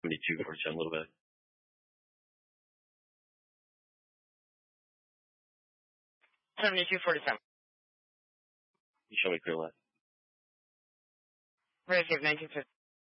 72, 47, a little bit. $72, 47. You show me clear left. Ready to give 1950.